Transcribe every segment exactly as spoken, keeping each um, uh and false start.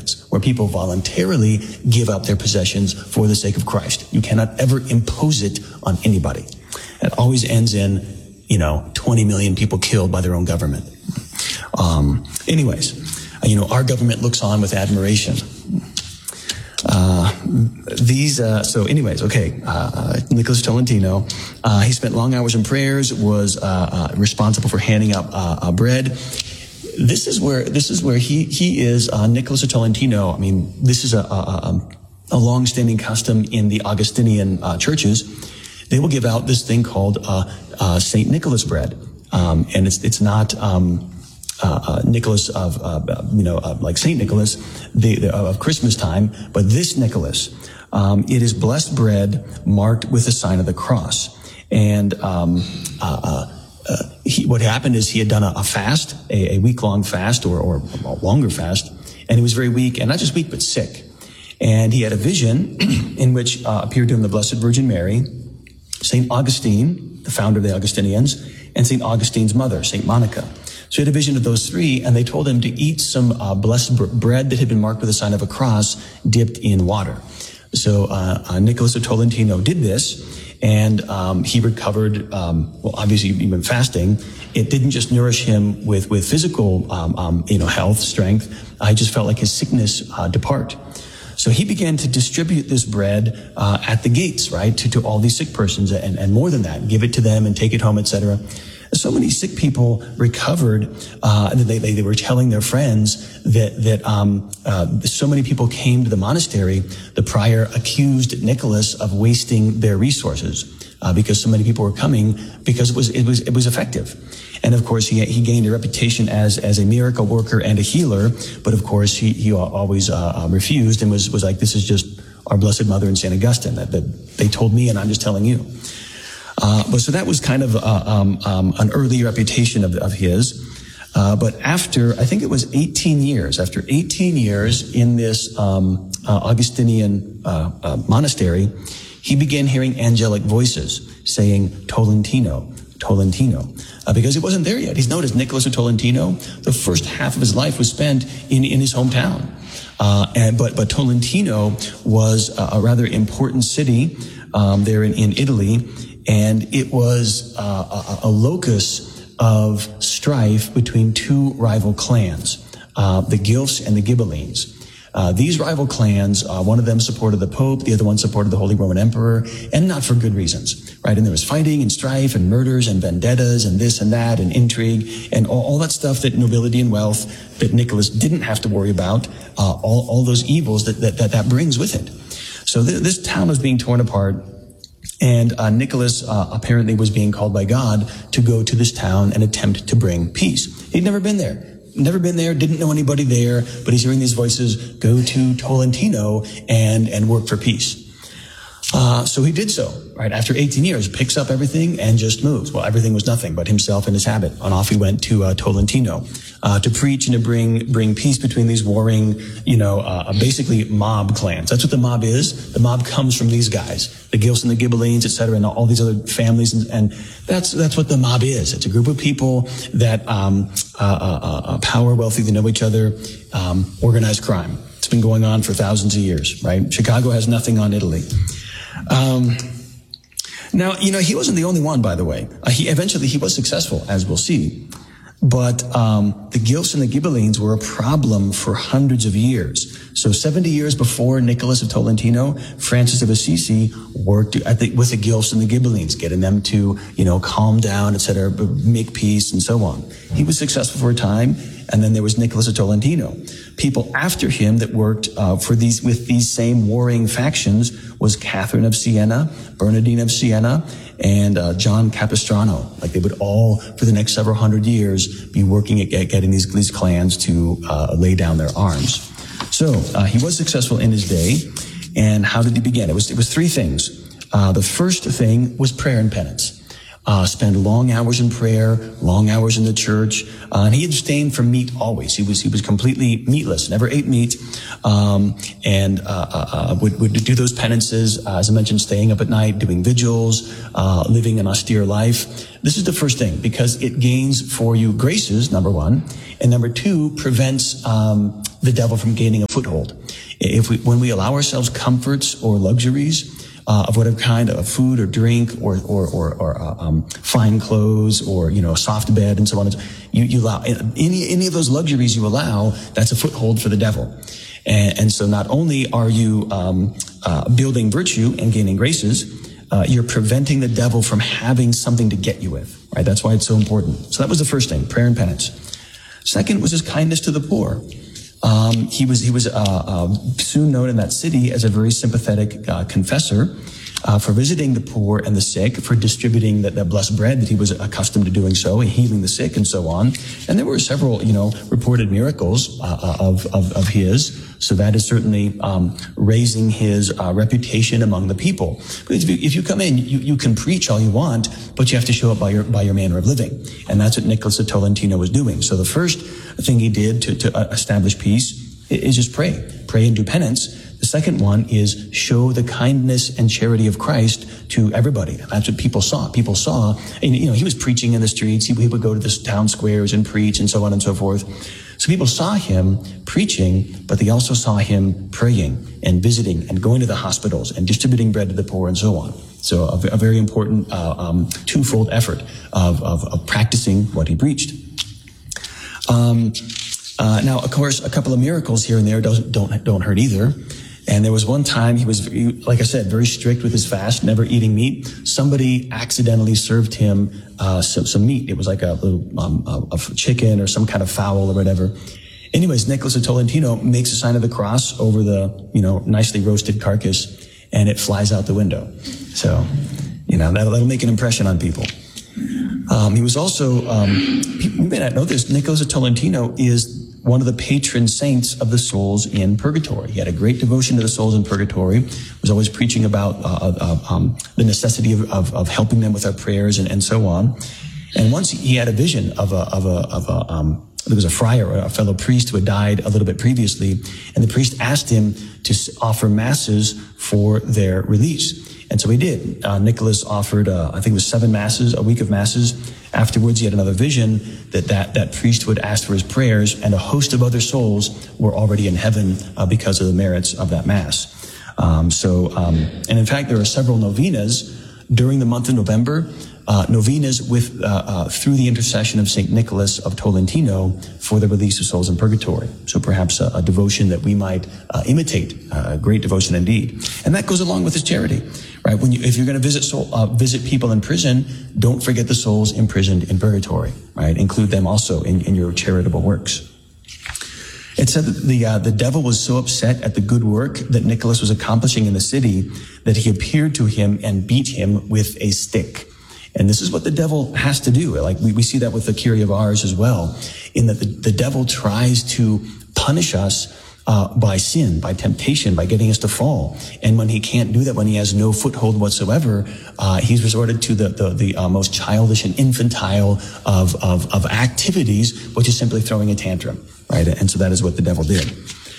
inheritance, where people voluntarily give up their possessions for the sake of Christ. You cannot ever impose it on anybody. It always ends in, you know, twenty million people killed by their own government. Um, anyways, you know, our government looks on with admiration. Uh, these, uh, so anyways, okay, uh, Nicholas Tolentino, uh, he spent long hours in prayers, was, uh, uh, responsible for handing out, uh, uh, bread. This is where, this is where he, he is, uh, Nicholas Tolentino. I mean, this is a, a, a long-standing custom in the Augustinian, uh, churches. They will give out this thing called, uh, uh, Saint Nicholas bread. Um, and it's, it's not, um, Uh, uh, Nicholas of, uh, you know, uh, like Saint Nicholas, the, the, of Christmas time, but this Nicholas, um, it is blessed bread marked with the sign of the cross. And, um, uh, uh, uh he, what happened is he had done a, a fast, a, a week-long fast or, or a longer fast, and he was very weak, and not just weak, but sick. And he had a vision in which, uh, appeared to him the Blessed Virgin Mary, Saint Augustine, the founder of the Augustinians, and Saint Augustine's mother, Saint Monica. So he had a vision of those three, and they told him to eat some uh, blessed br- bread that had been marked with the sign of a cross dipped in water. So uh, uh, Nicholas of Tolentino did this, and um, he recovered, um, well, obviously even fasting. It didn't just nourish him with, with physical um, um, you know, health, strength. I just felt like his sickness uh, depart. So he began to distribute this bread uh, at the gates, right, to, to all these sick persons, and, and more than that, give it to them and take it home, et cetera. So many sick people recovered, uh, and they, they, they were telling their friends that, that, um, uh, so many people came to the monastery. The prior accused Nicholas of wasting their resources, uh, because so many people were coming because it was, it was, it was effective. And of course, he, he gained a reputation as, as a miracle worker and a healer. But of course, he, he always, uh, refused and was, was like, this is just our Blessed Mother and Saint Augustine that, that they told me, and I'm just telling you. Uh, but so that was kind of, uh, um, um, an early reputation of, of his. Uh, but after, I think it was eighteen years, after eighteen years in this, um, uh, Augustinian, uh, uh, monastery, he began hearing angelic voices saying, Tolentino, Tolentino, uh, because he wasn't there yet. He's known as Nicholas of Tolentino. The first half of his life was spent in, in his hometown. Uh, and, but, but Tolentino was a, a rather important city, um, there in, in Italy. And it was uh, a, a locus of strife between two rival clans, uh, the Guelphs and the Ghibellines. Uh, these rival clans, uh, one of them supported the Pope, the other one supported the Holy Roman Emperor, and not for good reasons, right? And there was fighting and strife and murders and vendettas and this and that and intrigue and all, all that stuff that nobility and wealth that Nicholas didn't have to worry about, uh, all, all those evils that, that, that, that brings with it. So th- this town was being torn apart. And uh, Nicholas uh, apparently was being called by God to go to this town and attempt to bring peace. He'd never been there. Never been there, didn't know anybody there, but he's hearing these voices, go to Tolentino and, and work for peace. Uh, so he did so, right? After eighteen years, picks up everything and just moves. Well, everything was nothing but himself and his habit. And off he went to uh, Tolentino uh, to preach and to bring bring peace between these warring, you know, uh, basically mob clans. That's what the mob is. The mob comes from these guys, the Guelphs and the Ghibellines, et cetera, and all these other families. And, and that's that's what the mob is. It's a group of people that um, uh, uh, uh, power, wealthy, they know each other, um, organized crime. It's been going on for thousands of years, right? Chicago has nothing on Italy. Um, now, you know, he wasn't the only one, by the way. Uh, he eventually he was successful, as we'll see. But um, the Guelphs and the Ghibellines were a problem for hundreds of years. So seventy years before Nicholas of Tolentino, Francis of Assisi worked at the, with the Guelphs and the Ghibellines, getting them to, you know, calm down, et cetera, make peace, and so on. He was successful for a time. And then there was Nicholas of Tolentino. People after him that worked uh, for these with these same warring factions was Catherine of Siena, Bernardine of Siena, and uh, John Capistrano. Like they would all, for the next several hundred years, be working at getting these, these clans to uh, lay down their arms. So uh, he was successful in his day. And how did he begin? It was it was three things. Uh, the first thing was prayer and penance. uh, spend long hours in prayer, long hours in the church, uh, and he abstained from meat always. He was he was completely meatless, never ate meat, um, and uh, uh, would would do those penances, uh, as I mentioned, staying up at night, doing vigils, uh, living an austere life. This is the first thing, because it gains for you graces, number one, and number two, prevents um, the devil from gaining a foothold. If we, when we allow ourselves comforts or luxuries uh, of whatever kind of food or drink or or or, or uh, um, fine clothes or you know a soft bed and so on, you, you allow any any of those luxuries you allow, that's a foothold for the devil. And, and so not only are you um, uh, building virtue and gaining graces, uh, you're preventing the devil from having something to get you with. Right? That's why it's so important. So that was the first thing: prayer and penance. Second was his kindness to the poor. Um, he was he was uh, uh, soon known in that city as a very sympathetic uh, confessor uh, for visiting the poor and the sick, for distributing that, that blessed bread that he was accustomed to doing so, and healing the sick and so on. And there were several, you know, reported miracles uh, of, of of his. So that is certainly um, raising his uh, reputation among the people. Because if you, if you come in, you, you can preach all you want, but you have to show up by your by your manner of living, and that's what Nicholas of Tolentino was doing. So the first thing he did to, to establish peace is just pray, pray and do penance. The second one is show the kindness and charity of Christ to everybody. That's what people saw. People saw, and, you know, he was preaching in the streets. He, he would go to the town squares and preach and so on and so forth. So people saw him preaching, but they also saw him praying and visiting and going to the hospitals and distributing bread to the poor and so on. So a, a very important uh, um, twofold effort of, of, of practicing what he preached. Um, uh, now, of course, a couple of miracles here and there don't don't don't hurt either. And there was one time he was, like I said, very strict with his fast, never eating meat. Somebody accidentally served him uh, some, some meat. It was like a little um, a, a chicken or some kind of fowl or whatever. Anyways, Nicholas of Tolentino makes a sign of the cross over the, you know, nicely roasted carcass, and it flies out the window. So, you know, that'll, that'll make an impression on people. Um, he was also, um, you may not know this, Nicholas of Tolentino is one of the patron saints of the souls in purgatory. He had a great devotion to the souls in purgatory, was always preaching about uh, uh, um, the necessity of, of, of helping them with our prayers and, and so on. And once he had a vision of a, of a, of a um, there was a friar, a fellow priest who had died a little bit previously, and the priest asked him to offer masses for their release. And so he did. Uh, Nicholas offered, uh, I think it was seven masses, a week of masses. Afterwards, he had another vision that that, that priest would ask for his prayers, and a host of other souls were already in heaven uh, because of the merits of that mass. Um, so, um, and in fact, there are several novenas during the month of November, uh, novenas with, uh, uh, through the intercession of Saint Nicholas of Tolentino for the release of souls in purgatory. So perhaps a, a devotion that we might uh, imitate, uh, a great devotion indeed. And that goes along with his charity. Right? When you, if you're going to visit soul, uh, visit people in prison, don't forget the souls imprisoned in purgatory. Right? Include them also in, in your charitable works. It said that the uh, the devil was so upset at the good work that Nicholas was accomplishing in the city that he appeared to him and beat him with a stick. And this is what the devil has to do. Like we, we see that with the Kyrie of Ars as well, in that the, the devil tries to punish us Uh, by sin, by temptation, by getting us to fall. And when he can't do that, when he has no foothold whatsoever, uh, he's resorted to the the, the uh, most childish and infantile of, of of activities, which is simply throwing a tantrum, right? And so that is what the devil did.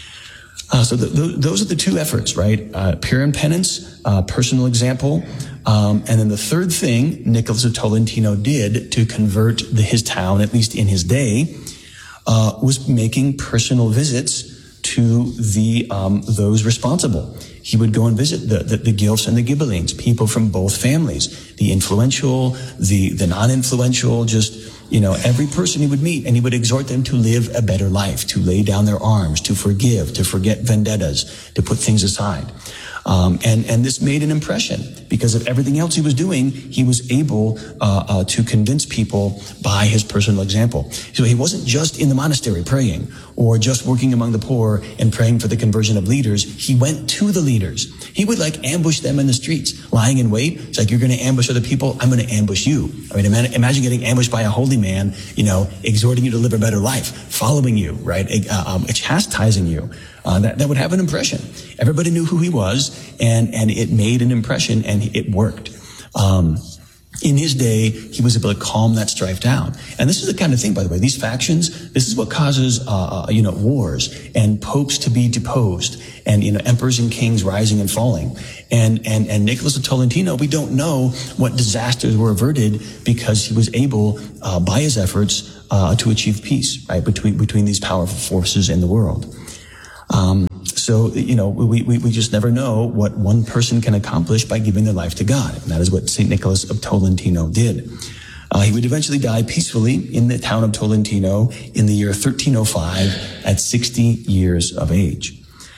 Uh, so the, the, those are the two efforts, right? Uh, prayer and penance, uh, personal example. Um, and then the third thing Nicholas of Tolentino did to convert the, his town, at least in his day, uh, was making personal visits to the um, those responsible. He would go and visit the, the, the Guelphs and the Ghibellines, people from both families, the influential, the, the non-influential, just, you know, every person he would meet, and he would exhort them to live a better life, to lay down their arms, to forgive, to forget vendettas, to put things aside. Um, and, and this made an impression because of everything else he was doing. He was able uh, uh, to convince people by his personal example. So he wasn't just in the monastery praying or just working among the poor and praying for the conversion of leaders. He went to the leaders. He would like ambush them in the streets, lying in wait. It's like, you're going to ambush other people, I'm going to ambush you. I mean, imagine getting ambushed by a holy man, you know, exhorting you to live a better life, following you, right, uh, um, chastising you. Uh, that, that would have an impression. Everybody knew who he was, and, and it made an impression, and it worked. Um, In his day, he was able to calm that strife down. And this is the kind of thing, by the way, these factions, this is what causes, uh, you know, wars and popes to be deposed and, you know, emperors and kings rising and falling. And, and, and Nicholas of Tolentino, we don't know what disasters were averted because he was able, uh, by his efforts, uh, to achieve peace, right, between, between these powerful forces in the world. Um, So, you know, we, we, we just never know what one person can accomplish by giving their life to God. And that is what Saint Nicholas of Tolentino did. Uh, he would eventually die peacefully in the town of Tolentino in the year thirteen oh five at sixty years of age.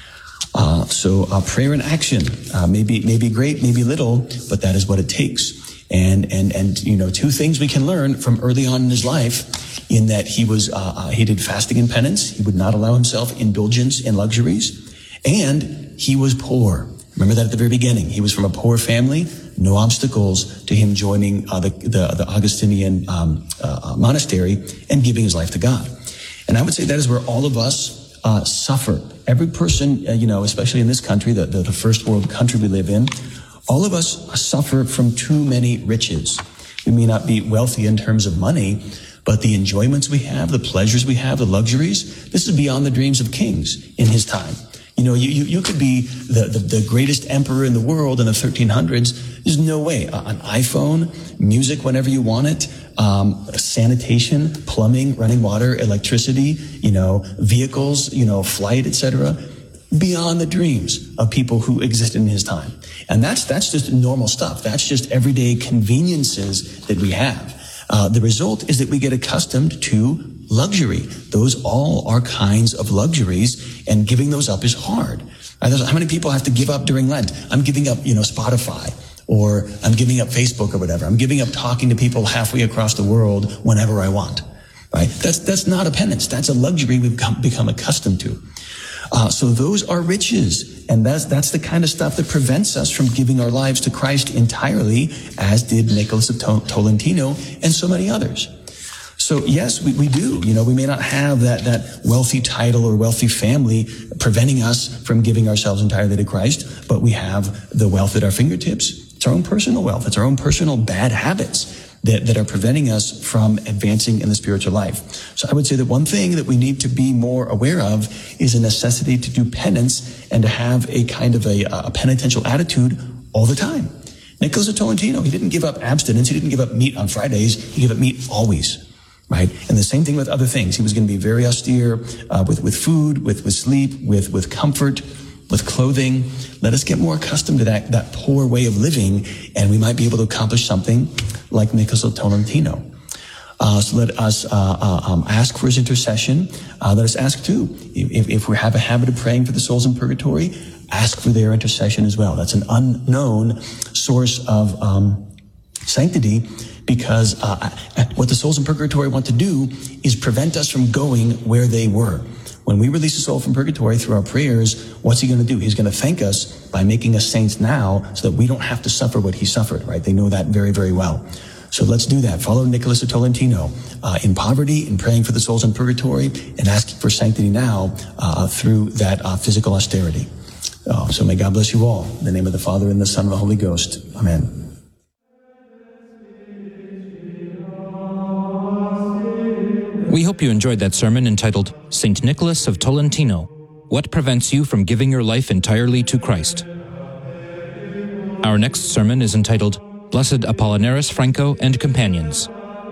Uh, so uh, prayer and action uh, may be, may be great, may be little, but that is what it takes. And, and, and, you know, two things we can learn from early on in his life in that he was, uh, uh, he did fasting and penance. He would not allow himself indulgence in luxuries. And he was poor. Remember that at the very beginning. He was from a poor family, no obstacles to him joining uh, the, the, the Augustinian um, uh, monastery and giving his life to God. And I would say that is where all of us uh, suffer. Every person, uh, you know, especially in this country, the, the, the first world country we live in, all of us suffer from too many riches. We may not be wealthy in terms of money, but the enjoyments we have, the pleasures we have, the luxuries, this is beyond the dreams of kings in his time. You know, you, you, you could be the, the, the greatest emperor in the world in the thirteen hundreds. There's no way. An iPhone, music whenever you want it, um, sanitation, plumbing, running water, electricity, you know, vehicles, you know, flight, et cetera. Beyond the dreams of people who existed in his time. And that's, that's just normal stuff. That's just everyday conveniences that we have. Uh, the result is that we get accustomed to luxury. Those all are kinds of luxuries, and giving those up is hard. How many people have to give up during Lent? I'm giving up, you know, Spotify, or I'm giving up Facebook or whatever. I'm giving up talking to people halfway across the world whenever I want, right? That's, that's not a penance. That's a luxury we've come, become accustomed to. Uh, so those are riches, and that's, that's the kind of stuff that prevents us from giving our lives to Christ entirely, as did Nicholas of Tolentino and so many others. So yes, we, we do. You know, we may not have that, that wealthy title or wealthy family preventing us from giving ourselves entirely to Christ, but we have the wealth at our fingertips. It's our own personal wealth. It's our own personal bad habits that, that are preventing us from advancing in the spiritual life. So I would say that one thing that we need to be more aware of is a necessity to do penance and to have a kind of a, a penitential attitude all the time. Nicholas of Tolentino, he didn't give up abstinence. He didn't give up meat on Fridays. He gave up meat always. Right? And the same thing with other things. He was going to be very austere uh, with, with food, with, with sleep, with, with comfort, with clothing. Let us get more accustomed to that, that poor way of living, and we might be able to accomplish something like Nicholas of Tolentino. Uh, so let us uh, uh, um, ask for his intercession. Uh, let us ask too, if, if we have a habit of praying for the souls in purgatory, ask for their intercession as well. That's an unknown source of um, sanctity, because uh, what the souls in purgatory want to do is prevent us from going where they were. When we release a soul from purgatory through our prayers, what's he going to do? He's going to thank us by making us saints now so that we don't have to suffer what he suffered, right? They know that very, very well. So let's do that. Follow Nicholas of Tolentino uh, in poverty, in praying for the souls in purgatory, and asking for sanctity now uh, through that uh, physical austerity. Uh, so may God bless you all. In the name of the Father, and the Son, and the Holy Ghost. Amen. We hope you enjoyed that sermon entitled Saint Nicholas of Tolentino, What Prevents You from Giving Your Life Entirely to Christ? Our next sermon is entitled Blessed Apollinaris Franco and Companions.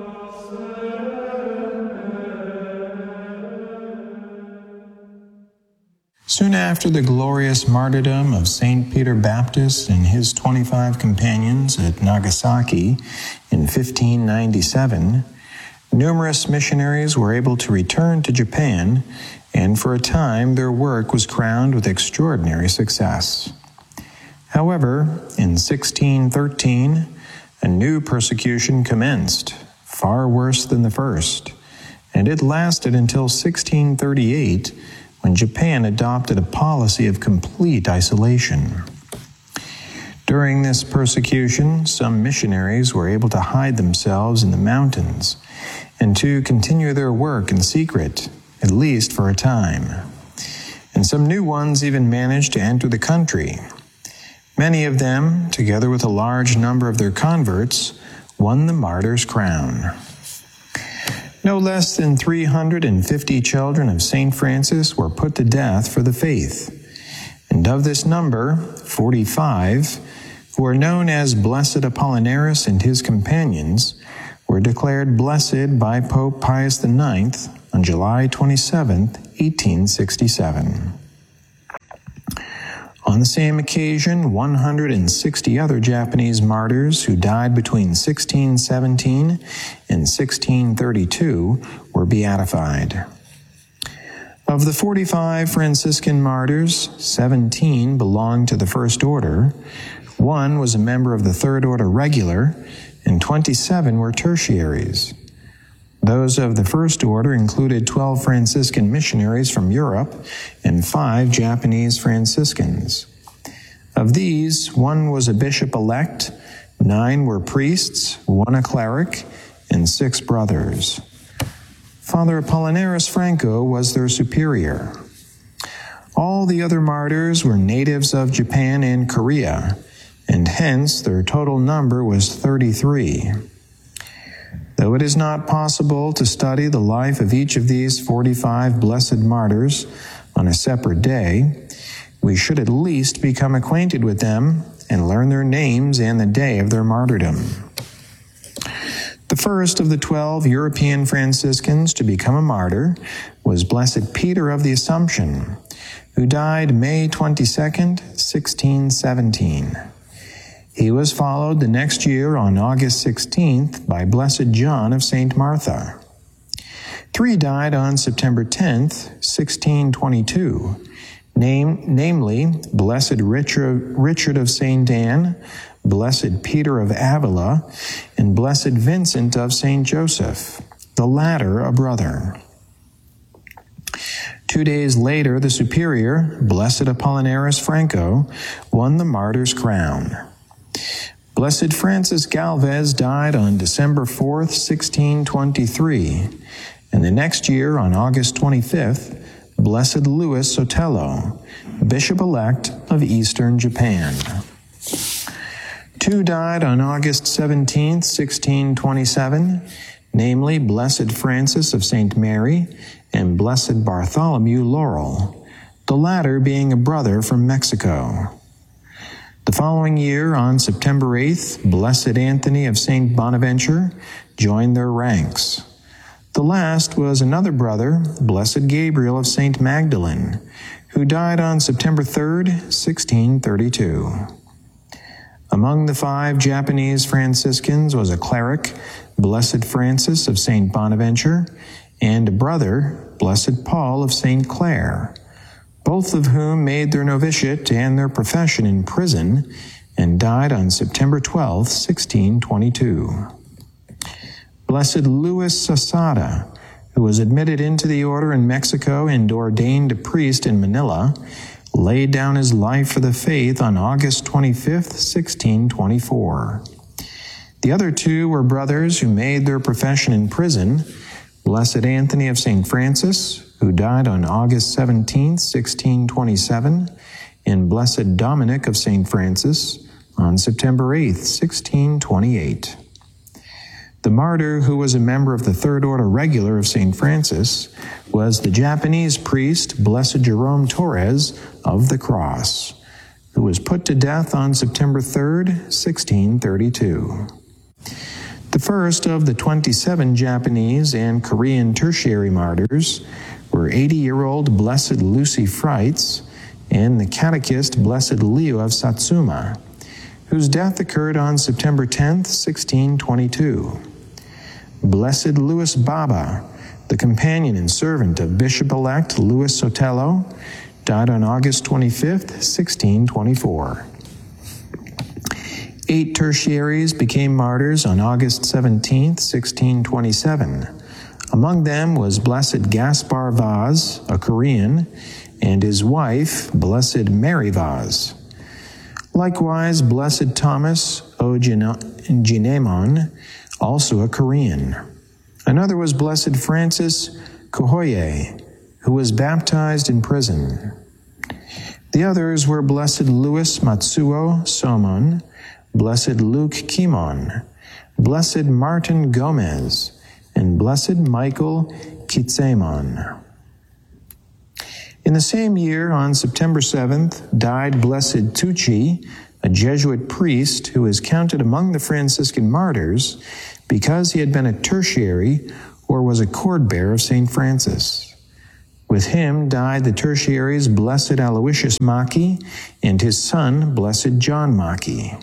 Soon after the glorious martyrdom of Saint Peter Baptist and his twenty-five companions at Nagasaki in fifteen ninety-seven, numerous missionaries were able to return to Japan, and for a time their work was crowned with extraordinary success. However, in sixteen thirteen, a new persecution commenced, far worse than the first, and it lasted until sixteen thirty-eight, when Japan adopted a policy of complete isolation. During this persecution, some missionaries were able to hide themselves in the mountains and to continue their work in secret, at least for a time. And some new ones even managed to enter the country. Many of them, together with a large number of their converts, won the martyr's crown. No less than three hundred fifty children of Saint Francis were put to death for the faith, and of this number, forty-five, who are known as Blessed Apollinaris and his companions, were declared blessed by Pope Pius the Ninth on July twenty-seventh, eighteen sixty-seven. On the same occasion, one hundred sixty other Japanese martyrs who died between sixteen seventeen and sixteen thirty-two were beatified. Of the forty-five Franciscan martyrs, seventeen belonged to the First Order, one was a member of the Third Order Regular, and twenty-seven were tertiaries. Those of the First Order included twelve Franciscan missionaries from Europe and five Japanese Franciscans. Of these, one was a bishop-elect, nine were priests, one a cleric, and six brothers. Father Apollinaris Franco was their superior. All the other martyrs were natives of Japan and Korea, and hence their total number was thirty-three. Though it is not possible to study the life of each of these forty-five blessed martyrs on a separate day, we should at least become acquainted with them and learn their names and the day of their martyrdom. The first of the twelve European Franciscans to become a martyr was Blessed Peter of the Assumption, who died May twenty-second, sixteen seventeen. He was followed the next year on August sixteenth by Blessed John of Saint Martha. Three died on September tenth, sixteen twenty-two, name, namely Blessed Richard, Richard of Saint Anne, Blessed Peter of Avila, and Blessed Vincent of Saint Joseph, the latter a brother. Two days later, the superior, Blessed Apollinaris Franco, won the martyr's crown. Blessed Francis Galvez died on December fourth, sixteen twenty-three, and the next year, on August twenty-fifth, Blessed Louis Sotelo, Bishop-elect of Eastern Japan. Two died on August seventeenth, sixteen twenty-seven, namely Blessed Francis of Saint Mary and Blessed Bartholomew Laurel, the latter being a brother from Mexico. The following year, on September eighth, Blessed Anthony of Saint Bonaventure joined their ranks. The last was another brother, Blessed Gabriel of Saint Magdalene, who died on September third, sixteen thirty-two. Among the five Japanese Franciscans was a cleric, Blessed Francis of Saint Bonaventure, and a brother, Blessed Paul of Saint Clare, both of whom made their novitiate and their profession in prison and died on September twelfth, sixteen twenty-two. Blessed Louis Sasada, who was admitted into the order in Mexico and ordained a priest in Manila, laid down his life for the faith on August twenty-fifth, sixteen twenty-four. The other two were brothers who made their profession in prison, Blessed Anthony of Saint Francis, who died on August seventeenth, sixteen twenty-seven, and Blessed Dominic of Saint Francis on September eighth, sixteen twenty-eight. The martyr, who was a member of the Third Order Regular of Saint Francis, was the Japanese priest Blessed Jerome Torres of the Cross, who was put to death on September third, sixteen thirty-two. The first of the twenty-seven Japanese and Korean tertiary martyrs were eighty-year-old Blessed Lucy Freitz and the catechist Blessed Leo of Satsuma, whose death occurred on September tenth, sixteen twenty-two. Blessed Louis Baba, the companion and servant of Bishop-elect Louis Sotelo, died on August twenty-fifth, sixteen twenty-four. Eight tertiaries became martyrs on August seventeenth, sixteen twenty-seven. Among them was Blessed Gaspar Vaz, a Korean, and his wife, Blessed Mary Vaz. Likewise, Blessed Thomas O. Jinemon, also a Korean. Another was Blessed Francis Kohoye, who was baptized in prison. The others were Blessed Louis Matsuo Somon, Blessed Luke Kimon, Blessed Martin Gomez, and Blessed Michael Kitsamon. In the same year, on September seventh, died Blessed Tucci, a Jesuit priest who is counted among the Franciscan martyrs because he had been a tertiary or was a cord-bearer of Saint Francis. With him died the tertiaries Blessed Aloysius Macchi and his son, Blessed John Macchi.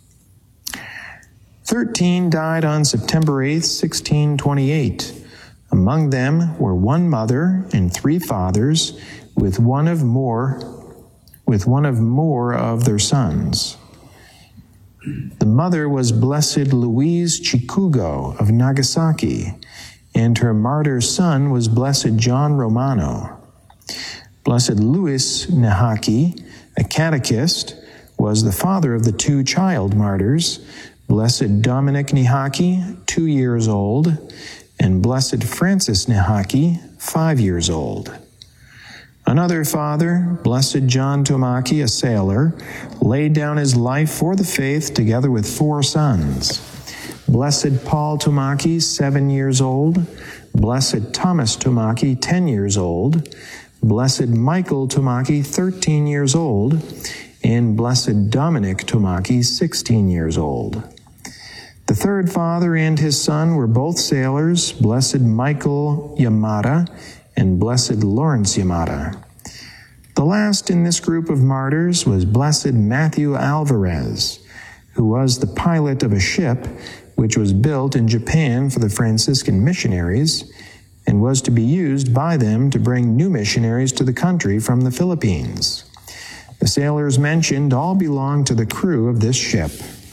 Thirteen died on September eighth, sixteen twenty-eight. Among them were one mother and three fathers, with one of more, with one of more of their sons. The mother was Blessed Louise Chikugo of Nagasaki, and her martyr son was Blessed John Romano. Blessed Louis Nahaki, a catechist, was the father of the two child martyrs, Blessed Dominic Nihaki, two years old, and Blessed Francis Nihaki, five years old. Another father, Blessed John Tomaki, a sailor, laid down his life for the faith together with four sons. Blessed Paul Tomaki, seven years old, Blessed Thomas Tomaki, ten years old, Blessed Michael Tomaki, thirteen years old, and Blessed Dominic Tomaki, sixteen years old. The third father and his son were both sailors, Blessed Michael Yamada and Blessed Lawrence Yamada. The last in this group of martyrs was Blessed Matthew Alvarez, who was the pilot of a ship which was built in Japan for the Franciscan missionaries and was to be used by them to bring new missionaries to the country from the Philippines. The sailors mentioned all belonged to the crew of this ship.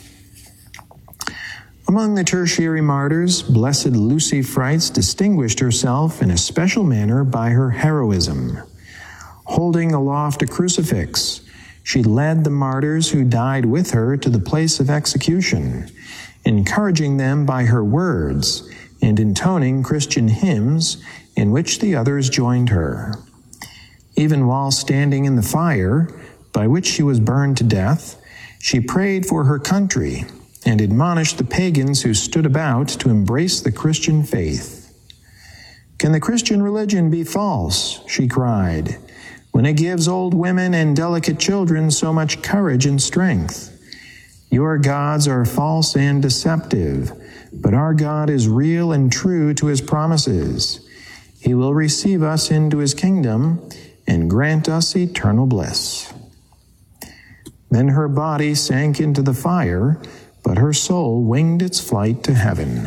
Among the tertiary martyrs, Blessed Lucy Freitz distinguished herself in a special manner by her heroism. Holding aloft a crucifix, she led the martyrs who died with her to the place of execution, encouraging them by her words and intoning Christian hymns in which the others joined her. Even while standing in the fire, by which she was burned to death, she prayed for her country and admonished the pagans who stood about to embrace the Christian faith. "Can the Christian religion be false?" she cried, "when it gives old women and delicate children so much courage and strength? Your gods are false and deceptive, but our God is real and true to his promises. He will receive us into his kingdom and grant us eternal bliss." Then her body sank into the fire, but her soul winged its flight to heaven.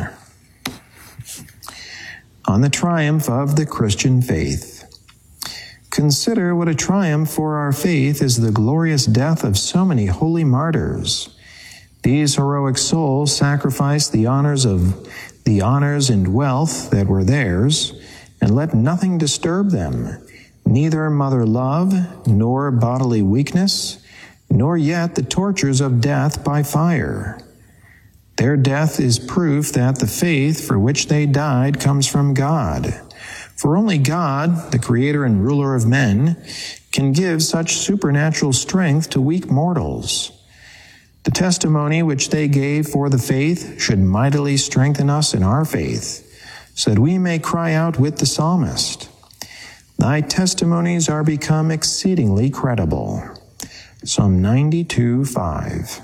On the triumph of the Christian faith. Consider what a triumph for our faith is the glorious death of so many holy martyrs. These heroic souls sacrificed the honors of the honors and wealth that were theirs, and let nothing disturb them, neither mother love, nor bodily weakness, nor yet the tortures of death by fire. Their death is proof that the faith for which they died comes from God. For only God, the creator and ruler of men, can give such supernatural strength to weak mortals. The testimony which they gave for the faith should mightily strengthen us in our faith, so that we may cry out with the psalmist, "Thy testimonies are become exceedingly credible." Psalm ninety-two, five.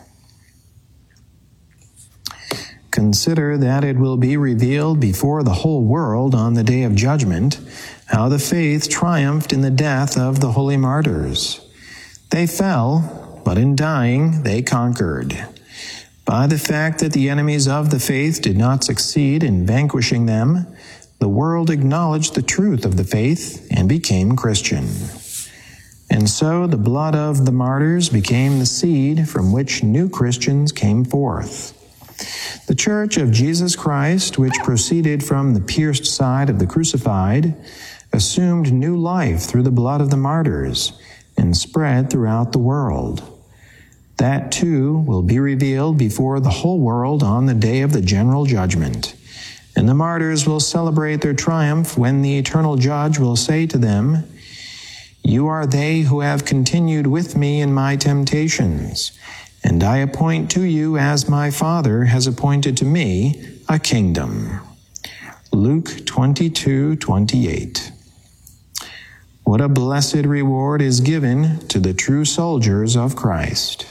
Consider that it will be revealed before the whole world on the day of judgment how the faith triumphed in the death of the holy martyrs. They fell, but in dying they conquered. By the fact that the enemies of the faith did not succeed in vanquishing them, the world acknowledged the truth of the faith and became Christian. And so the blood of the martyrs became the seed from which new Christians came forth. The Church of Jesus Christ, which proceeded from the pierced side of the crucified, assumed new life through the blood of the martyrs and spread throughout the world. That too will be revealed before the whole world on the day of the general judgment. And the martyrs will celebrate their triumph when the eternal judge will say to them, "You are they who have continued with me in my temptations, And I appoint to you, as my Father has appointed to me, a kingdom. Luke twenty-two twenty-eight. What a blessed reward is given to the true soldiers of Christ.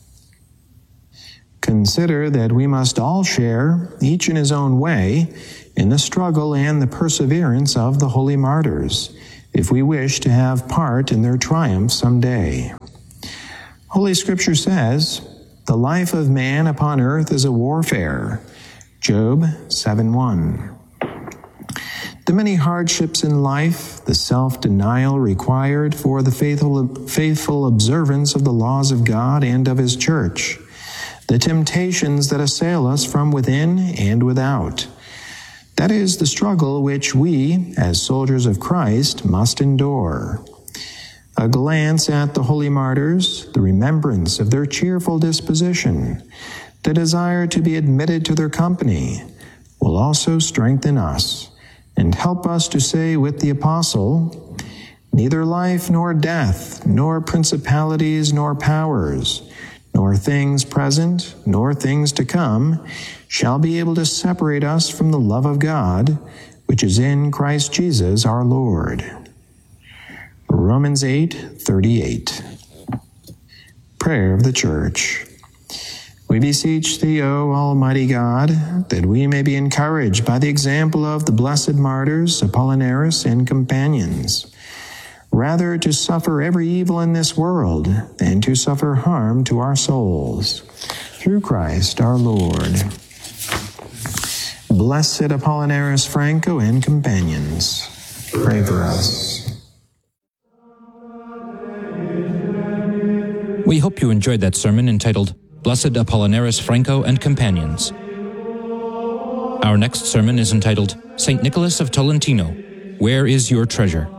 Consider that we must all share, each in his own way, in the struggle and the perseverance of the holy martyrs, if we wish to have part in their triumph someday. Holy Scripture says, "The life of man upon earth is a warfare." Job seven one. The many hardships in life, the self-denial required for the faithful, faithful observance of the laws of God and of His Church, the temptations that assail us from within and without. That is the struggle which we, as soldiers of Christ, must endure. A glance at the holy martyrs, the remembrance of their cheerful disposition, the desire to be admitted to their company, will also strengthen us and help us to say with the apostle, "Neither life nor death, nor principalities nor powers, nor things present, nor things to come, shall be able to separate us from the love of God, which is in Christ Jesus our Lord." Romans eight thirty-eight. Prayer of the Church. We beseech Thee, O Almighty God, that we may be encouraged by the example of the blessed martyrs, Apollinaris and companions, rather to suffer every evil in this world than to suffer harm to our souls. Through Christ our Lord. Blessed Apollinaris Franco and companions, pray for us. We hope you enjoyed that sermon entitled Blessed Apollinaris Franco and Companions. Our next sermon is entitled Saint Nicholas of Tolentino, Where is Your Treasure?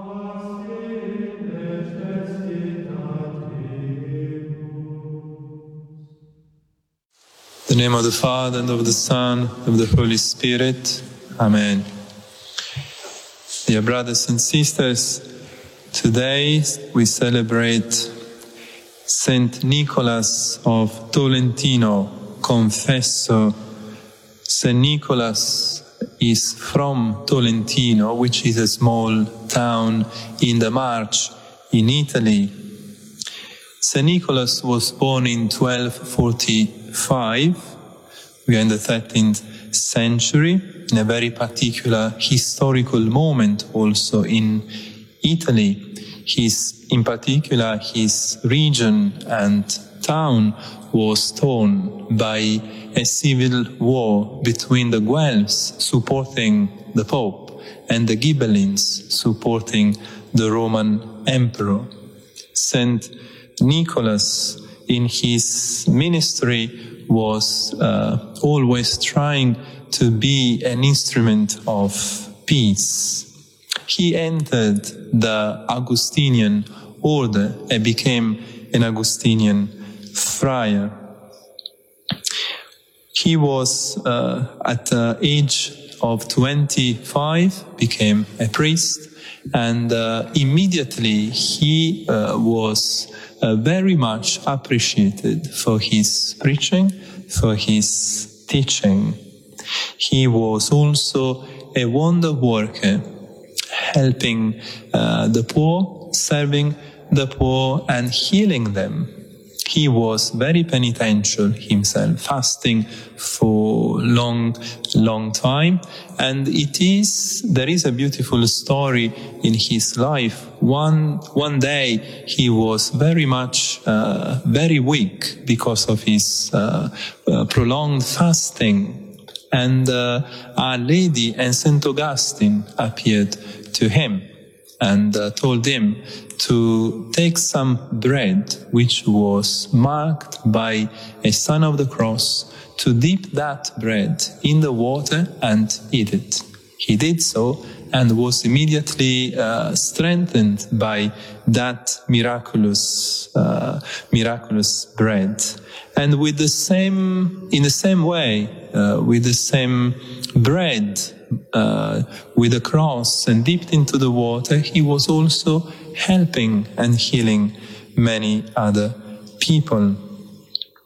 In the name of the Father, and of the Son, and of the Holy Spirit. Amen. Dear brothers and sisters, today we celebrate Saint Nicholas of Tolentino, Confessor. Saint Nicholas is from Tolentino, which is a small town in the March in Italy. Saint Nicholas was born in twelve forty-five. We are in the thirteenth century, in a very particular historical moment also in Italy. His, in particular, his region and town was torn by a civil war between the Guelphs supporting the Pope and the Ghibellines supporting the Roman Emperor. Saint Nicholas, in his ministry, was uh, always trying to be an instrument of peace. He entered the Augustinian order and became an Augustinian friar. He was, uh, at the age of twenty-five, became a priest, and uh, immediately he uh, was uh, very much appreciated for his preaching, for his teaching. He was also a wonder worker, helping uh, the poor, serving the poor and healing them. He was very penitential himself, fasting for long, long time. And it is, there is a beautiful story in his life. One, one day he was very much, uh, very weak because of his uh, uh, prolonged fasting. And uh, Our Lady and Saint Augustine appeared to him and uh, told him to take some bread which was marked by a sign of the cross, to dip that bread in the water and eat it. He did so and was immediately uh, strengthened by that miraculous, uh, miraculous bread. And with the same, in the same way, uh, with the same bread, uh, with the cross and dipped into the water, he was also helping and healing many other people.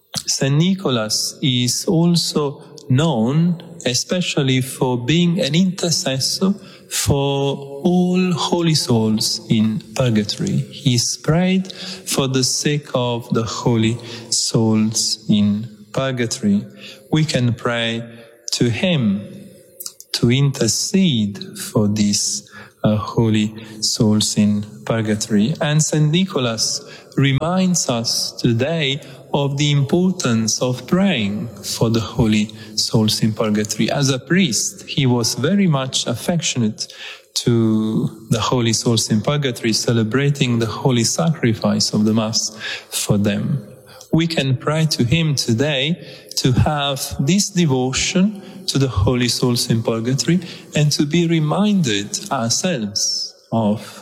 Saint Nicholas is also known especially for being an intercessor for all holy souls in purgatory. He prayed for the sake of the holy souls in purgatory. We can pray to him to intercede for these uh, holy souls in purgatory. And Saint Nicholas reminds us today of the importance of praying for the holy souls in purgatory. As a priest, he was very much affectionate to the holy souls in purgatory, celebrating the holy sacrifice of the Mass for them. We can pray to him today to have this devotion to the holy souls in purgatory and to be reminded ourselves of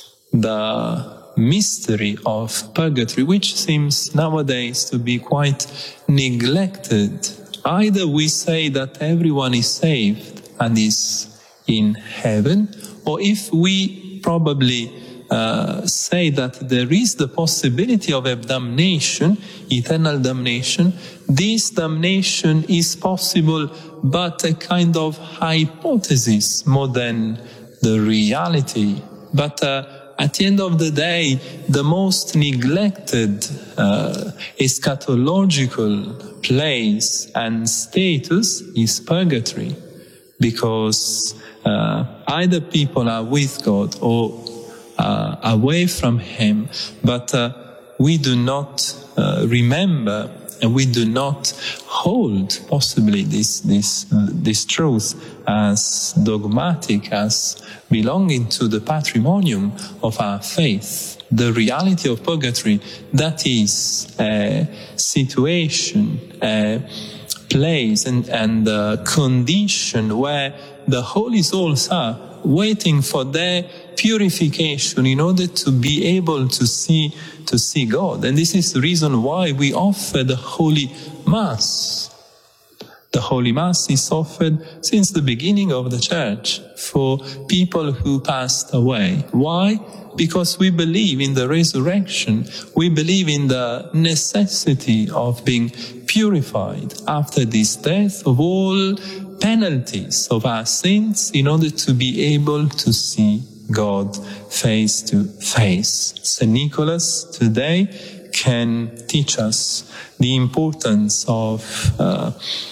the mystery of purgatory, which seems nowadays to be quite neglected. Either we say that everyone is saved and is in heaven, or if we probably uh, say that there is the possibility of a damnation, eternal damnation, this damnation is possible, but a kind of hypothesis more than the reality. But uh, at the end of the day, the most neglected uh, eschatological place and status is purgatory, because uh, either people are with God or uh, away from Him, but uh, we do not uh, remember and we do not hold possibly this this uh, this truth as dogmatic, as belonging to the patrimonium of our faith. The reality of purgatory, that is a situation, a place and, and a condition where the holy souls are waiting for their purification in order to be able to see to see God. And this is the reason why we offer the Holy Mass. The Holy Mass is offered since the beginning of the Church for people who passed away. Why? Because we believe in the resurrection. We believe in the necessity of being purified after this death of all penalties of our sins in order to be able to see God face to face. Saint Nicholas today can teach us the importance of uh,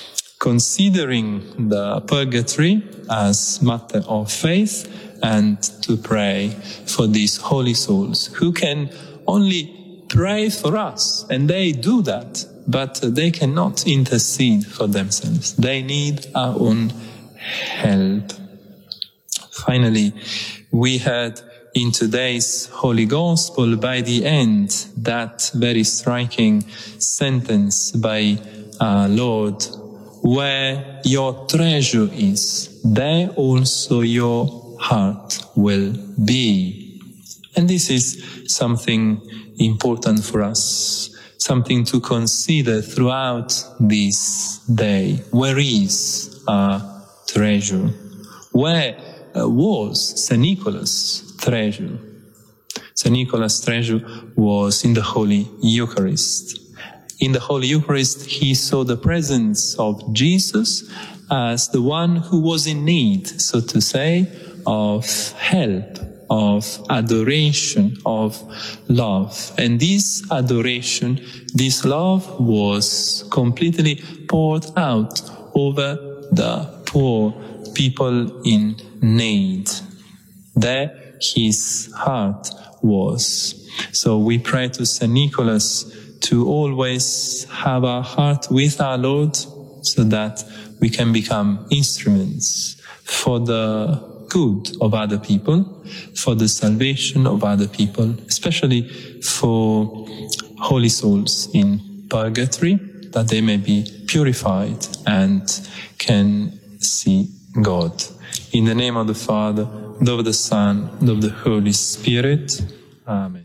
considering the purgatory as matter of faith and to pray for these holy souls who can only pray for us, and they do that, but they cannot intercede for themselves. They need our own help. Finally, we had in today's Holy Gospel by the end that very striking sentence by our Lord: where your treasure is, there also your heart will be. And this is something important for us, something to consider throughout this day. Where is our treasure? Where uh, was Saint Nicholas' treasure? Saint Nicholas' treasure was in the Holy Eucharist. In the Holy Eucharist, he saw the presence of Jesus as the one who was in need, so to say, of help, of adoration, of love. And this adoration, this love was completely poured out over the poor people in need. There his heart was. So we pray to Saint Nicholas to always have our heart with our Lord, so that we can become instruments for the good of other people, for the salvation of other people, especially for holy souls in purgatory, that they may be purified and can see God. In the name of the Father, and of the Son, and of the Holy Spirit. Amen.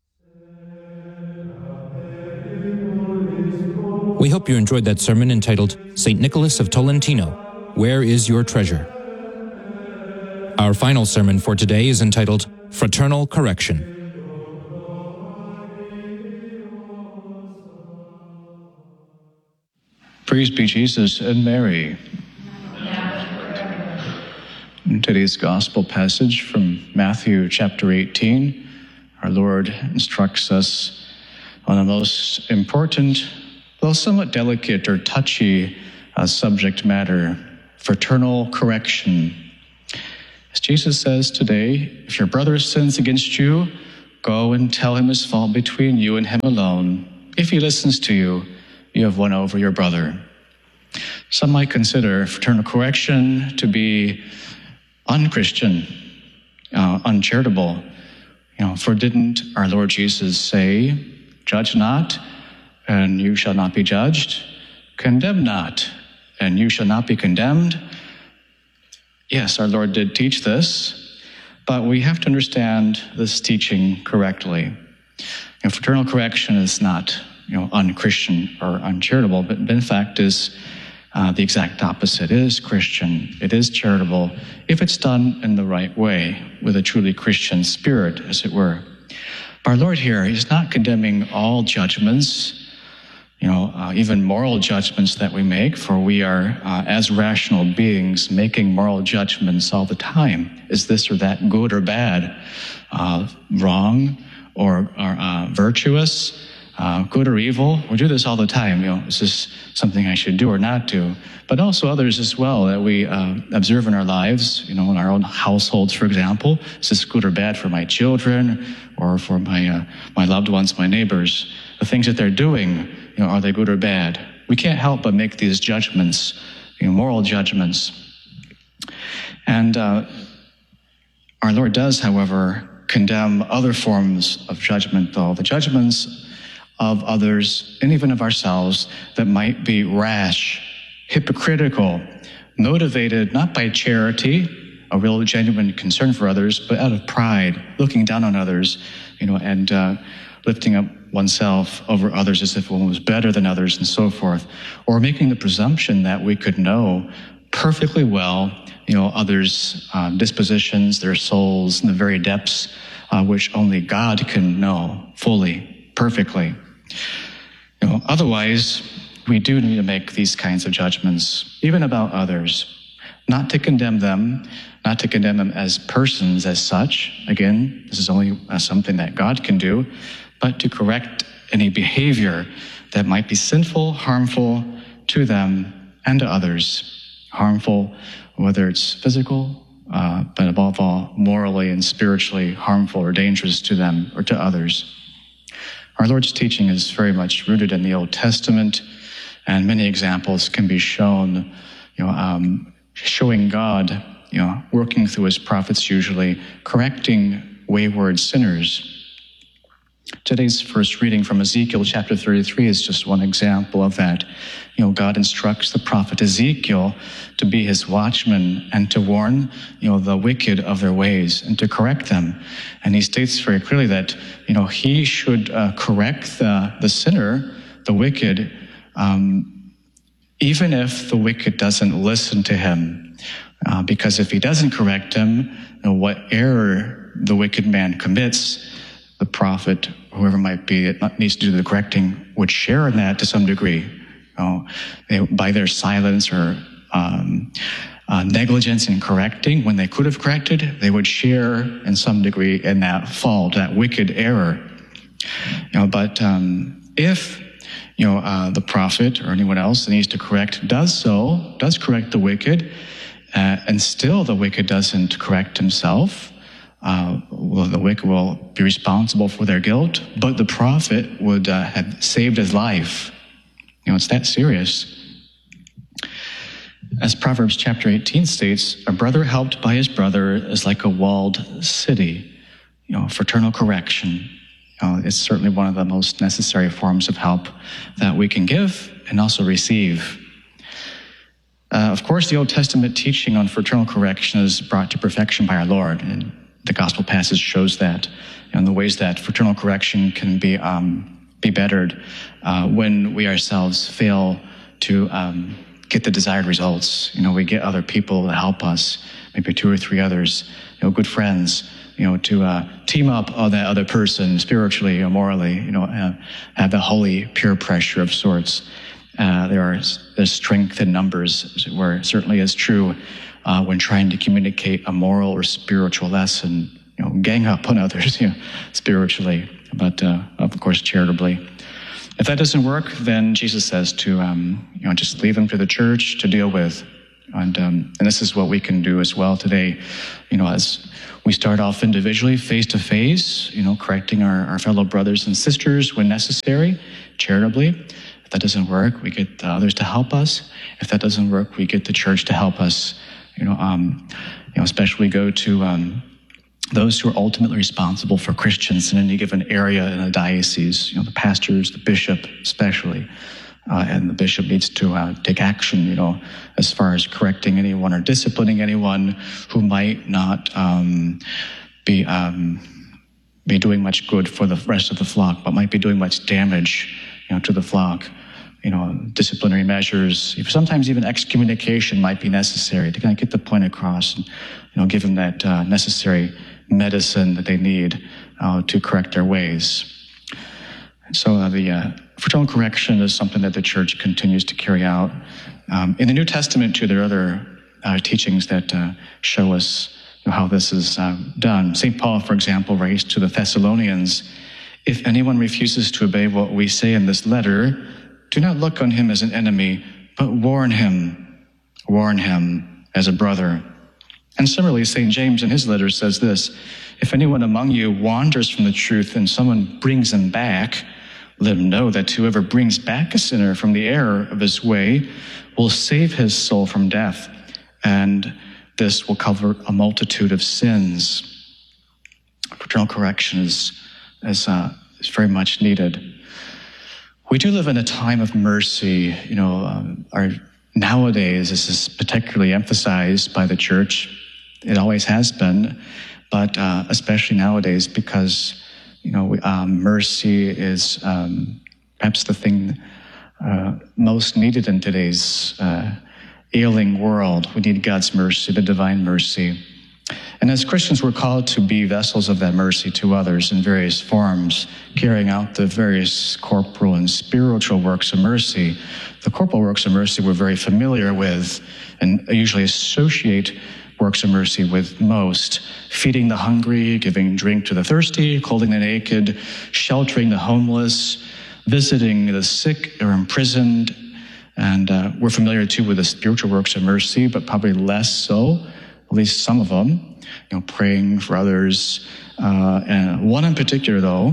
We hope you enjoyed that sermon entitled Saint Nicholas of Tolentino, Where is Your Treasure? Our final sermon for today is entitled Fraternal Correction. Praise be Jesus and Mary. In today's gospel passage from Matthew chapter eighteen, our Lord instructs us on a most important, though somewhat delicate or touchy uh, subject matter, fraternal correction. As Jesus says today, if your brother sins against you, go and tell him his fault between you and him alone. If he listens to you, you have won over your brother. Some might consider fraternal correction to be unchristian, uh, uncharitable. You know, for didn't our Lord Jesus say, "Judge not, and you shall not be judged. Condemn not, and you shall not be condemned"? Yes, our Lord did teach this, but we have to understand this teaching correctly. You know, fraternal correction is not, you know, unchristian or uncharitable, but in fact is uh, the exact opposite. It is Christian. It is charitable if it's done in the right way, with a truly Christian spirit, as it were. But our Lord here, he's not condemning all judgments, you know, uh, even moral judgments that we make, for we are, uh, as rational beings, making moral judgments all the time. Is this or that good or bad, uh, wrong or, or uh, virtuous, uh, good or evil? We do this all the time. You know, is this something I should do or not do? But also others as well that we uh, observe in our lives, you know, in our own households, for example. Is this good or bad for my children or for my uh, my loved ones, my neighbors? The things that they're doing, you know, are they good or bad? We can't help but make these judgments, you know, moral judgments. And uh, our Lord does, however, condemn other forms of judgment, though. The judgments of others, and even of ourselves, that might be rash, hypocritical, motivated not by charity, a real genuine concern for others, but out of pride, looking down on others, you know, and uh, lifting up oneself over others as if one was better than others and so forth, or making the presumption that we could know perfectly well, you know, others' uh, dispositions, their souls, in the very depths uh, which only God can know fully, perfectly. You know, otherwise, we do need to make these kinds of judgments, even about others, not to condemn them, not to condemn them as persons as such. Again, this is only uh, something that God can do, but to correct any behavior that might be sinful, harmful to them and to others. Harmful, whether it's physical, uh, but above all, morally and spiritually harmful or dangerous to them or to others. Our Lord's teaching is very much rooted in the Old Testament, and many examples can be shown, you know, um, showing God, you know, working through his prophets usually, correcting wayward sinners. Today's first reading from Ezekiel chapter thirty-three is just one example of that. You know, God instructs the prophet Ezekiel to be his watchman and to warn, you know, the wicked of their ways and to correct them. And he states very clearly that, you know, he should uh, correct the, the sinner, the wicked, um, even if the wicked doesn't listen to him. Uh, because if he doesn't correct him, you know, what error the wicked man commits, the prophet, whoever might be that needs to do the correcting, would share in that to some degree. You know, they, by their silence or um, uh, negligence in correcting, when they could have corrected, they would share in some degree in that fault, that wicked error. You know, but um, if you know uh, the prophet or anyone else that needs to correct does so, does correct the wicked, uh, and still the wicked doesn't correct himself, Uh, well, the wicked will be responsible for their guilt, but the prophet would uh, have saved his life. You know, it's that serious. As Proverbs chapter eighteen states, a brother helped by his brother is like a walled city. You know, fraternal correction, you know, is certainly one of the most necessary forms of help that we can give and also receive. Uh, of course, the Old Testament teaching on fraternal correction is brought to perfection by our Lord, and the gospel passage shows that, you know, in the ways that fraternal correction can be um, be bettered uh, when we ourselves fail to um, get the desired results. You know, we get other people to help us, maybe two or three others, you know, good friends, you know, to uh, team up on that other person spiritually or morally, you know, uh, have the holy peer pressure of sorts. Uh, there are there's strength in numbers, where it certainly is true uh, when trying to communicate a moral or spiritual lesson. You know, gang up on others, you know, spiritually, but uh, of course charitably. If that doesn't work, then Jesus says to um, you know just leave them to the church to deal with, and um, and this is what we can do as well today. You know, as we start off individually, face to face, you know, correcting our, our fellow brothers and sisters when necessary, charitably. If that doesn't work, we get others to help us. If that doesn't work, we get the church to help us. You know, um, you know, especially go to um, those who are ultimately responsible for Christians in any given area in a diocese. You know, the pastors, the bishop, especially, uh, and the bishop needs to uh, take action. You know, as far as correcting anyone or disciplining anyone who might not um, be um, be doing much good for the rest of the flock, but might be doing much damage, you know, to the flock. You know, disciplinary measures, sometimes even excommunication might be necessary to kind of get the point across and, you know, give them that uh, necessary medicine that they need uh, to correct their ways. And so uh, the uh, fraternal correction is something that the church continues to carry out. Um, in the New Testament, too, there are other uh, teachings that uh, show us, you know, how this is uh, done. Saint Paul, for example, writes to the Thessalonians, "If anyone refuses to obey what we say in this letter, do not look on him as an enemy, but warn him, warn him as a brother." And similarly, Saint James in his letter says this, "If anyone among you wanders from the truth and someone brings him back, let him know that whoever brings back a sinner from the error of his way will save his soul from death, and this will cover a multitude of sins." Fraternal correction is, is, uh, is very much needed. We do live in a time of mercy. You know, um, our nowadays this is particularly emphasized by the church. It always has been, but uh, especially nowadays because, you know, um, mercy is um, perhaps the thing uh, most needed in today's uh, ailing world. We need God's mercy, the divine mercy. And as Christians, we're called to be vessels of that mercy to others in various forms, carrying out the various corporal and spiritual works of mercy. The corporal works of mercy we're very familiar with and usually associate works of mercy with most: feeding the hungry, giving drink to the thirsty, clothing the naked, sheltering the homeless, visiting the sick or imprisoned. And uh, we're familiar too with the spiritual works of mercy, but probably less so, at least some of them. You know, praying for others. Uh, and one in particular, though,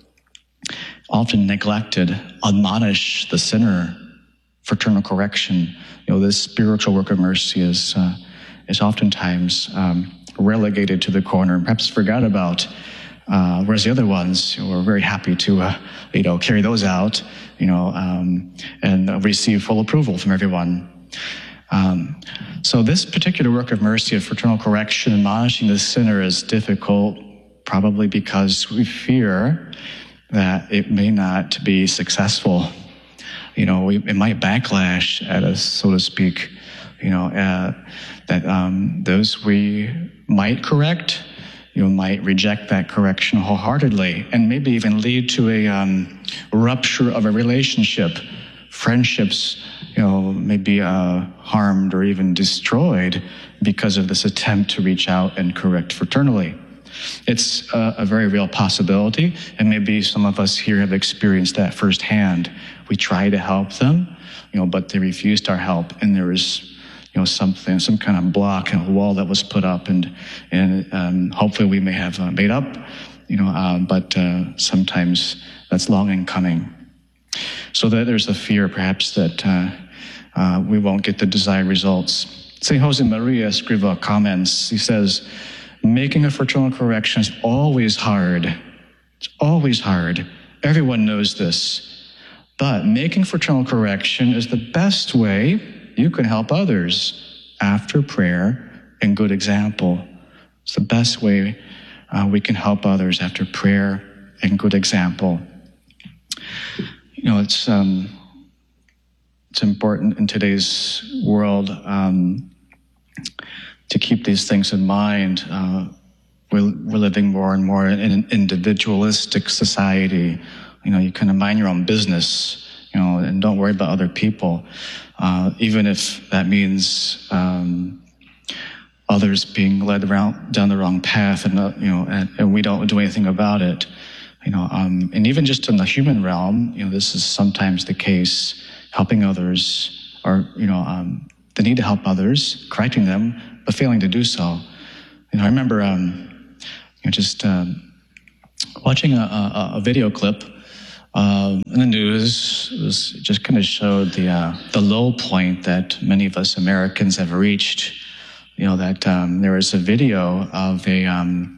often neglected, admonish the sinner, fraternal correction. You know, this spiritual work of mercy is uh, is oftentimes um, relegated to the corner and perhaps forgot about. Uh, whereas the other ones, you know, we're very happy to, uh, you know, carry those out, you know, um, and uh, receive full approval from everyone. Um, so this particular work of mercy of fraternal correction, admonishing the sinner, is difficult, probably because we fear that it may not be successful. You know, we, it might backlash at us, so to speak. You know, uh, that um, those we might correct, you know, might reject that correction wholeheartedly, and maybe even lead to a um, rupture of a relationship. Friendships, you know, may be uh, harmed or even destroyed because of this attempt to reach out and correct fraternally. It's a, a very real possibility, and maybe some of us here have experienced that firsthand. We try to help them, you know, but they refused our help, and there was, you know, something, some kind of block and a wall that was put up, and and um, hopefully we may have uh, made up, you know, uh, but uh, sometimes that's long in coming. So that there's a fear, perhaps, that uh, uh, we won't get the desired results. Saint Josemaria Escrivá comments, he says, "Making a fraternal correction is always hard. It's always hard. Everyone knows this. But making fraternal correction is the best way you can help others after prayer and good example. It's the best way uh, we can help others after prayer and good example." You know, it's um, it's important in today's world um, to keep these things in mind. Uh, we're, we're living more and more in an individualistic society. You know, you kind of mind your own business. you know, and don't worry about other people, uh, even if that means um, others being led around down the wrong path, and uh, you know, and, and we don't do anything about it. You know, um, and even just in the human realm, you know, this is sometimes the case. Helping others, or you know, um, the need to help others, correcting them, but failing to do so. You know, I remember, um, you know, just um, watching a, a, a video clip uh, in the news. It was it just kind of showed the uh, the low point that many of us Americans have reached. You know, that um, there was a video of a um,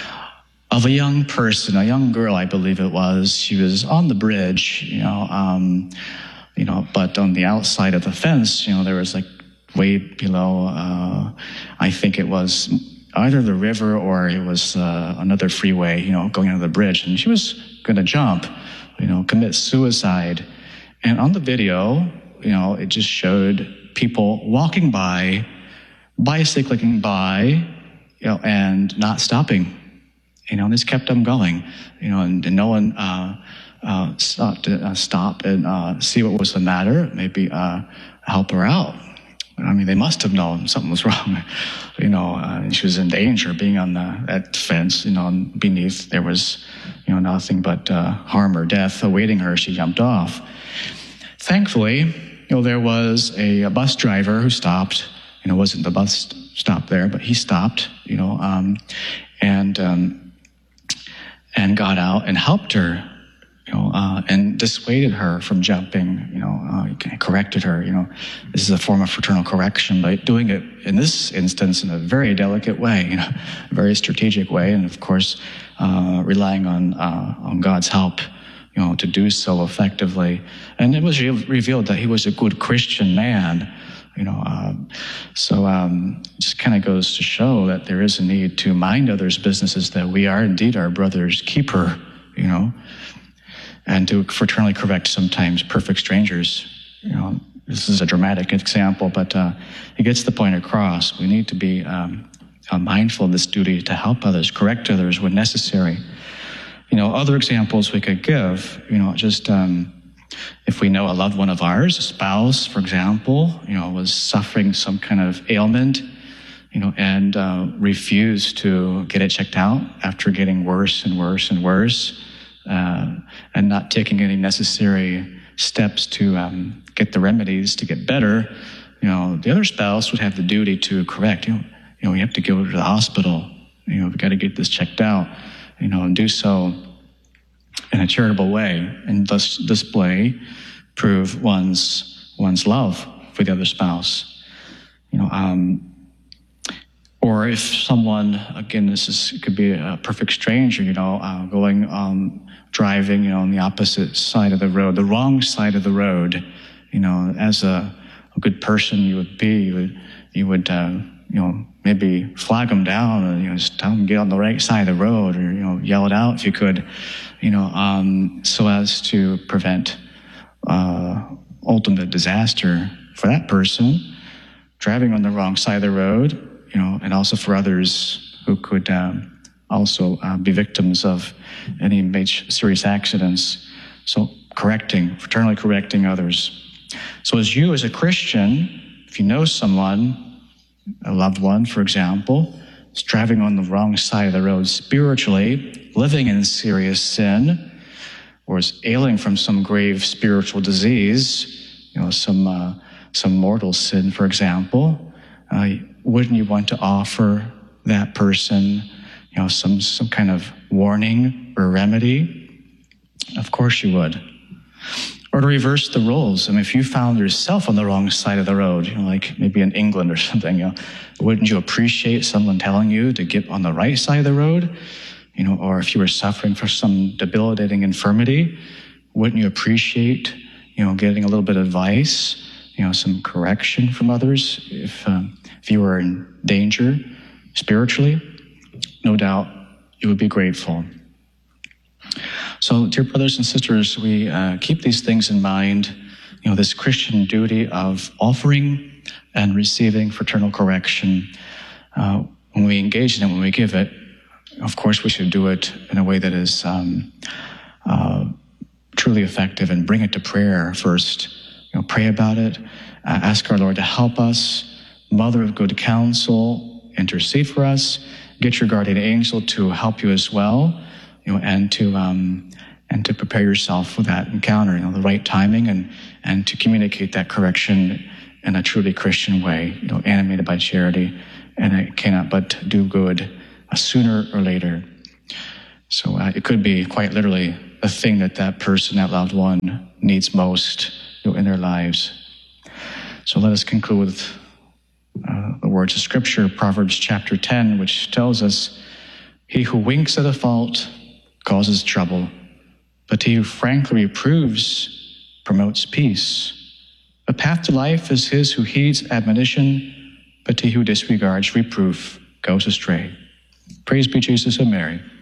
of a young person, a young girl, I believe it was. She was on the bridge, you know, um, you know, but on the outside of the fence, you know, there was like way below. Uh, I think it was either the river or it was uh, another freeway, you know, going under the bridge, and she was going to jump, you know, commit suicide. And on the video, you know, it just showed people walking by, bicycling by, you know, and not stopping. You know, and this kept them going, you know, and, and no one uh, uh, stopped to uh, stop and uh, see what was the matter, maybe uh, help her out. I mean, they must have known something was wrong, you know, uh, and she was in danger being on the, that fence, you know, and beneath there was, you know, nothing but uh, harm or death awaiting her. She jumped off. Thankfully, you know, there was a, a bus driver who stopped. You know, it wasn't the bus stop there, but he stopped, you know, um, and um, and got out and helped her, you know, uh, and dissuaded her from jumping, you know, uh, corrected her, you know. This is a form of fraternal correction, but doing it in this instance in a very delicate way, you know, a very strategic way, and of course, uh, relying on uh, on God's help, you know, to do so effectively. And it was re- revealed that he was a good Christian man. You know, um, so um, it just kind of goes to show that there is a need to mind others' businesses, that we are indeed our brother's keeper, you know, and to fraternally correct sometimes perfect strangers. You know, this is a dramatic example, but uh, it gets the point across. We need to be um, uh, mindful of this duty to help others, correct others when necessary. You know, other examples we could give, you know, just... Um, If we know a loved one of ours, a spouse, for example, you know, was suffering some kind of ailment, you know, and uh, refused to get it checked out after getting worse and worse and worse, uh, and not taking any necessary steps to um, get the remedies to get better, you know, the other spouse would have the duty to correct. You know, you know, we have to go to the hospital. You know, we've got to get this checked out, you know, and do so in a charitable way, and thus display, prove one's one's love for the other spouse. You know, um, or if someone, again, this is it could be a perfect stranger, you know, uh, going um, driving, you know, on the opposite side of the road, the wrong side of the road. You know, as a, a good person you would be, you would you would uh, you know, maybe flag them down, and you know, just tell them to get on the right side of the road, or you know, yell it out if you could. You know, um, so as to prevent uh, ultimate disaster for that person driving on the wrong side of the road, you know, and also for others who could um, also uh, be victims of any major serious accidents. So correcting, fraternally correcting others. So as you, as a Christian, if you know someone, a loved one, for example, is driving on the wrong side of the road spiritually, living in serious sin, or is ailing from some grave spiritual disease, you know, some uh, some mortal sin, for example, uh, wouldn't you want to offer that person, you know, some some kind of warning or remedy? Of course you would. Or to reverse the roles. I mean, if you found yourself on the wrong side of the road, you know, like maybe in England or something, you know, wouldn't you appreciate someone telling you to get on the right side of the road? You know, or if you were suffering from some debilitating infirmity, wouldn't you appreciate, you know, getting a little bit of advice, you know, some correction from others if um, if you were in danger spiritually? No doubt you would be grateful. So, dear brothers and sisters, we uh, keep these things in mind, you know, this Christian duty of offering and receiving fraternal correction. Uh, when we engage in it, when we give it, of course, we should do it in a way that is um, uh, truly effective, and bring it to prayer first. You know, pray about it. Uh, ask our Lord to help us. Mother of good counsel, intercede for us. Get your guardian angel to help you as well. You know, and to um, and to prepare yourself for that encounter. You know, the right timing, and and to communicate that correction in a truly Christian way. You know, animated by charity, and it cannot but do good uh, sooner or later. So uh, it could be quite literally the thing that that person, that loved one, needs most, you know, in their lives. So let us conclude with uh, the words of Scripture, Proverbs chapter ten, which tells us, "He who winks at a fault causes trouble, but he who frankly reproves promotes peace. The path to life is his who heeds admonition, but he who disregards reproof goes astray." Praise be Jesus and Mary.